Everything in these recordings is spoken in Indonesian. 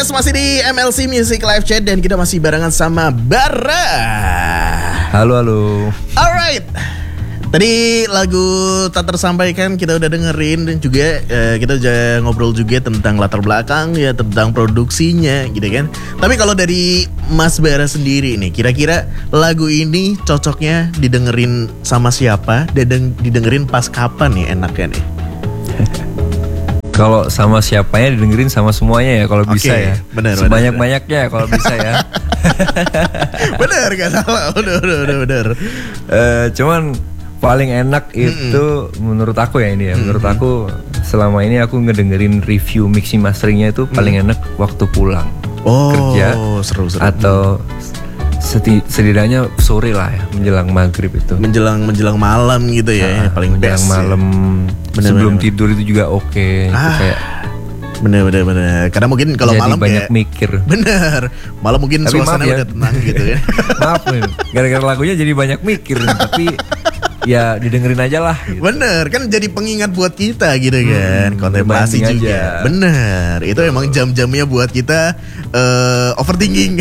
Yes, masih di MLC Music Live Chat dan kita masih barengan sama Bara. Halo. Alright. Tadi lagu tak tersampaikan kita udah dengerin dan juga kita udah ngobrol juga tentang latar belakang ya, tentang produksinya gitu kan. Tapi kalau dari Mas Bara sendiri nih, kira-kira lagu ini cocoknya didengerin sama siapa dan didengerin pas kapan nih enaknya nih? Kalau sama siapanya didengerin sama semuanya ya kalau bisa ya. Bener, sebanyak-banyaknya kalau bisa ya. Bener gak salah, bener. Cuman paling enak itu menurut aku ya ini ya. Menurut aku selama ini aku ngedengerin review mixing masteringnya itu paling enak waktu pulang kerja. Seru. Atau setidaknya sore lah ya, menjelang maghrib itu. Menjelang malam gitu ya, paling menjelang best malam ya. sebelum tidur itu juga oke. Itu kayak bener. Karena mungkin kalau malam banyak kayak mikir. Bener. Malam mungkin Tapi suasana ya, udah tenang gitu ya. Maaf nih, gara-gara lagunya jadi banyak mikir. Tapi ya didengerin aja lah gitu. Bener, kan jadi pengingat buat kita gitu kan. Kontemplasi juga aja. Bener, itu emang jam-jamnya buat kita overthinking.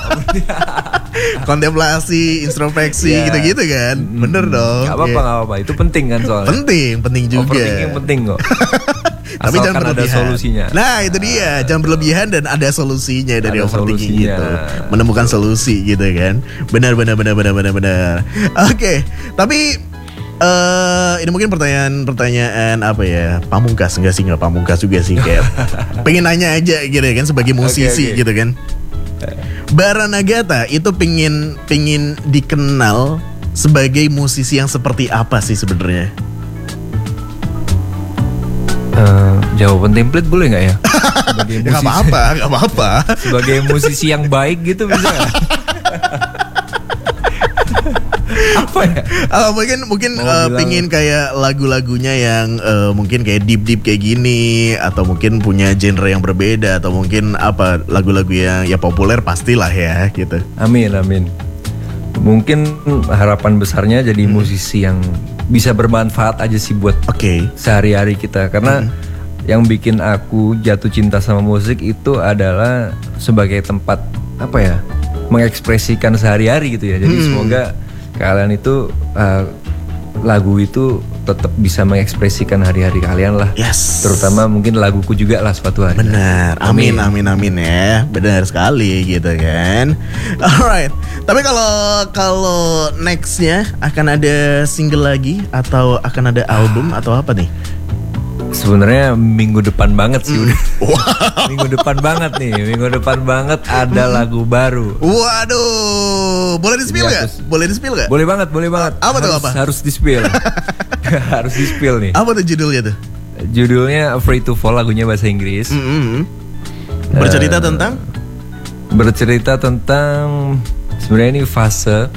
Kontemplasi, introspeksi gitu-gitu kan. Bener dong. Gak apa-apa, itu penting kan soalnya. Penting juga. Overthinking penting kok. Tapi jangan berlebihan. Ada solusinya. Nah itu dia, jangan berlebihan dan ada solusinya dari overthinking gitu. Menemukan solusi gitu kan. Benar. Oke, tapi ini mungkin pertanyaan apa ya? Pamungkas enggak pamungkas juga sih kayak. Pengen nanya aja gitu kan sebagai musisi gitu kan. Bara Nagata itu pengen dikenal sebagai musisi yang seperti apa sih sebenarnya? Jawaban template boleh nggak ya? Gak apa-apa. Sebagai musisi yang baik gitu bisa gak? Apa ya? Mungkin pingin kayak lagu-lagunya yang mungkin kayak deep kayak gini, atau mungkin punya genre yang berbeda, atau mungkin apa lagu-lagu yang ya populer pastilah ya gitu. Amin. Mungkin harapan besarnya jadi musisi yang bisa bermanfaat aja sih buat sehari-hari kita. Karena yang bikin aku jatuh cinta sama musik itu adalah sebagai tempat apa ya, mengekspresikan sehari-hari gitu ya. Jadi semoga kalian itu lagu itu tetap bisa mengekspresikan hari-hari kalian lah. Yes. Terutama mungkin laguku juga lah suatu hari. Benar. Amin ya. Benar sekali gitu kan. Alright. Tapi kalau nextnya akan ada single lagi atau akan ada album atau apa nih? Sebenarnya minggu depan banget sih udah. Wow. Minggu depan banget ada lagu baru. Waduh, boleh di-spill gak? Boleh banget. Apa tuh apa? Harus di-spill. Harus di-spill nih. Apa tuh judulnya tuh? Judulnya Afraid to Fall, lagunya bahasa Inggris. Bercerita tentang? Bercerita tentang sebenarnya ini fase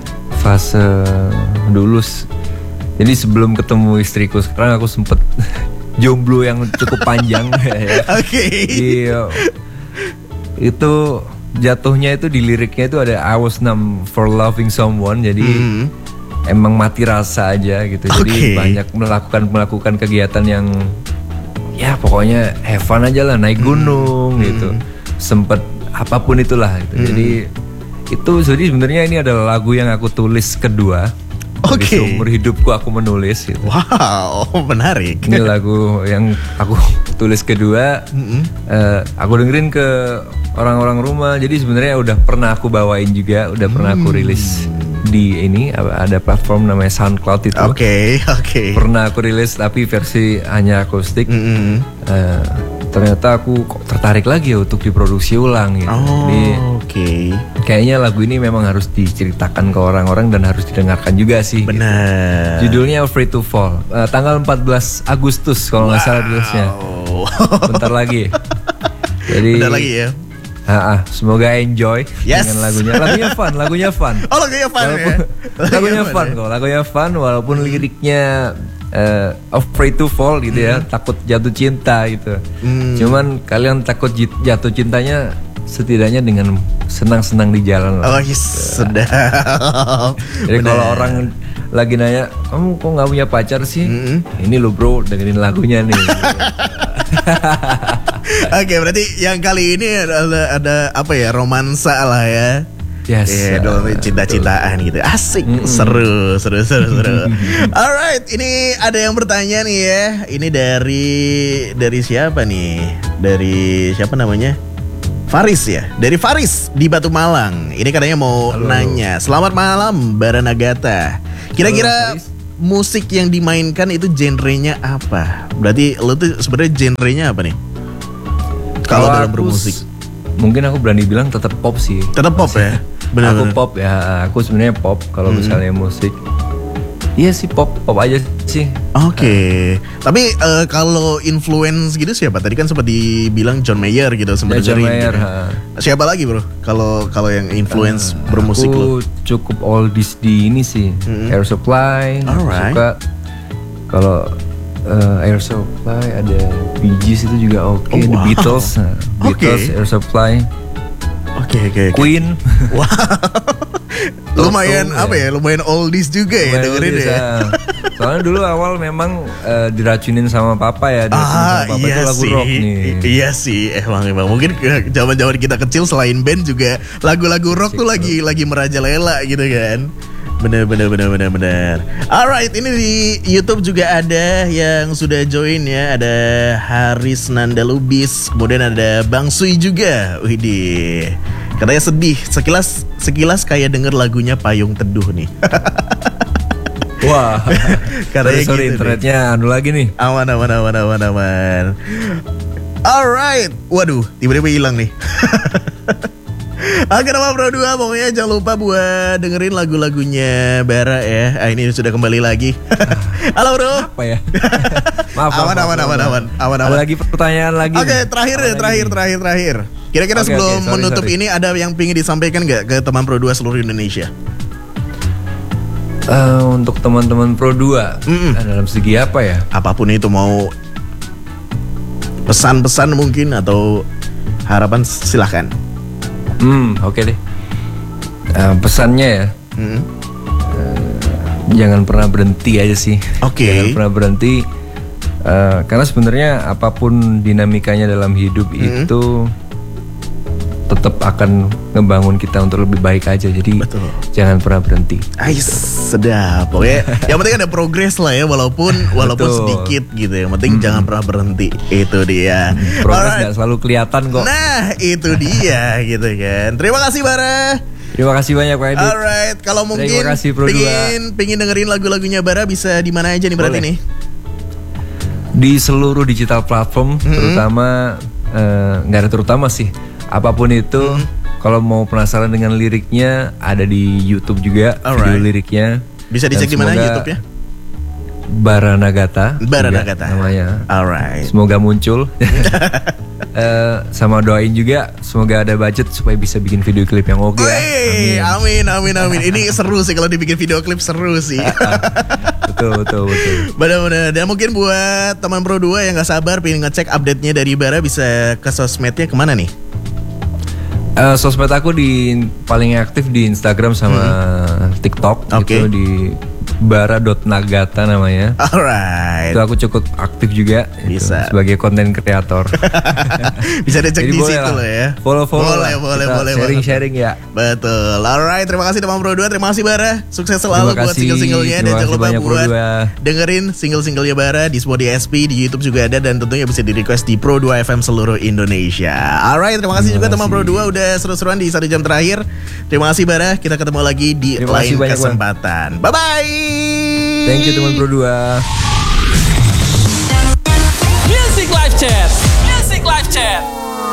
dulu. Jadi sebelum ketemu istriku sekarang aku sempet jomblo yang cukup panjang. Ya. Iya. Itu jatuhnya itu di liriknya itu ada I was numb for loving someone. Jadi emang mati rasa aja gitu. Jadi banyak melakukan kegiatan yang ya pokoknya have fun aja lah, naik gunung gitu. Sempet apapun itulah gitu. Jadi itu sebenarnya ini adalah lagu yang aku tulis kedua. Seumur hidupku aku menulis gitu. Wow, menarik. Ini lagu yang aku tulis kedua. Aku dengerin ke orang-orang rumah. Jadi sebenarnya udah pernah aku bawain juga, udah pernah aku rilis di ini ada platform namanya SoundCloud itu. Oke. Pernah aku rilis tapi versi hanya akustik. Ternyata aku kok tertarik lagi ya untuk diproduksi ulang gitu. Jadi kayaknya lagu ini memang harus diceritakan ke orang-orang dan harus didengarkan juga sih. Benar. Gitu. Judulnya Afraid to Fall. Tanggal 14 Agustus kalau nggak salah rilisnya. Bentar lagi. Jadi bentar lagi ya. Semoga enjoy dengan lagunya. Lagunya fun. Oh, lagunya fun ya. Lagunya fun walaupun liriknya afraid to fall gitu ya, takut jatuh cinta gitu. Cuman kalian takut jatuh cintanya setidaknya dengan senang-senang di jalan lah. Sedap. Jadi kalau orang lagi nanya, kamu kok nggak punya pacar sih? Ini lo bro, dengerin lagunya nih. Oke, berarti yang kali ini ada apa ya, romansa lah ya. Yes. Cinta-cintaan gitu. Asik, seru. Alright, ini ada yang bertanya nih ya. Ini dari siapa nih? Dari siapa namanya? Faris ya. Dari Faris di Batu Malang. Ini katanya mau nanya. Selamat malam Baranagata. Kira-kira musik yang dimainkan itu genrenya apa? Berarti lo tuh sebenarnya genrenya apa nih? Kalau dalam bermusik. Mungkin aku berani bilang tetap pop sih. Tetap pop ya? Bener. Aku pop ya, aku sebenarnya pop kalau misalnya musik. Iya sih pop aja sih. Oke. Tapi kalau influence gitu siapa? Tadi kan sempat dibilang John Mayer gitu sempat John Mayer. Gitu. Siapa lagi bro? Kalau yang influence bermusik lo? Aku cukup oldies di ini sih. Air Supply. Suka. Kalau Air Supply ada Bee Gees itu juga oke. The Beatles. Beatles, Air Supply. Oke. Queen. Wow. Lumayan apa ya? Lumayan oldies juga ya dengerin ya. Soalnya dulu awal memang diracunin sama papa ya. Sama papa iya itu lagu sih. rock nih. Iya sih, emang mungkin zaman-zaman kita kecil selain band juga lagu-lagu rock tuh lagi merajalela gitu kan. Bener. Alright, ini di YouTube juga ada yang sudah join ya. Ada Haris Nanda Lubis, kemudian ada Bang Sui juga. Widih, katanya sedih. Sekilas kayak denger lagunya Payung Teduh nih. Wah, katanya sorry gitu internetnya anu lagi nih. Aman. Alright, waduh, tiba-tiba hilang nih. Oke, nama Pro 2 pokoknya jangan lupa buat dengerin lagu-lagunya Bara ya. Ini sudah kembali lagi. Halo bro. Apa ya? Maaf. Aman. Ada lagi pertanyaan lagi. Oke, terakhir. Kira-kira sebelum menutup ini ada yang pingin disampaikan nggak ke teman Pro 2 seluruh Indonesia? Untuk teman-teman Pro 2 dalam segi apa ya? Apapun itu, mau pesan-pesan mungkin atau harapan, silahkan. Oke deh. Pesannya ya, jangan pernah berhenti aja sih. Jangan pernah berhenti, karena sebenarnya apapun dinamikanya dalam hidup itu tetap akan ngebangun kita untuk lebih baik aja. Jadi jangan pernah berhenti. Sedap. Pokoknya yang penting ada progres lah ya, walaupun sedikit gitu. Yang penting jangan pernah berhenti. Itu dia. Progres gak selalu kelihatan kok. Nah, itu dia gitu kan. Terima kasih Bara. Terima kasih banyak Pak Edit. Alright, kalau mungkin pingin dengerin lagu-lagunya Bara bisa di mana aja nih berarti nih? Di seluruh digital platform, terutama nggak ada terutama sih. Apapun itu, kalau mau penasaran dengan liriknya, ada di YouTube juga video liriknya. Bisa dicek di mana YouTube ya? Baranagata namanya. Alright. Semoga muncul. Sama doain juga semoga ada budget supaya bisa bikin video klip yang oke. Amin. Ini seru sih kalau dibikin video klip, seru sih. Betul. Benar-benar. Dan mungkin buat teman Pro 2 yang gak sabar pengen ngecek update-nya dari Bara, bisa ke sosmednya kemana nih? Sosmed aku paling aktif di Instagram sama TikTok gitu, di bara.nagata namanya. Alright. Itu aku cukup aktif juga bisa gitu, sebagai konten kreator. Bisa dicek di situ loh ya. Follow boleh sharing ya. Betul. Alright, terima kasih teman Pro 2, terima kasih Bara. Sukses selalu buat single-singlenya, dan jangan lupa buat dengerin single-singlenya Bara di Spotify SP, di YouTube juga ada, dan tentunya bisa di request di Pro 2 FM seluruh Indonesia. Alright, terima kasih juga teman Pro 2 udah seru-seruan di 1 jam terakhir. Terima kasih Bara, kita ketemu lagi di lain kesempatan. Bye bye. Thank you teman Pro 2.